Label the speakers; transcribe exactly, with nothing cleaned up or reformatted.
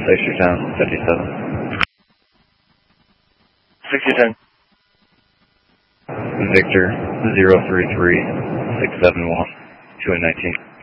Speaker 1: Glacier Town, fifty-seven.
Speaker 2: sixty ten.
Speaker 1: Victor, zero three three, six seven one, two nineteen.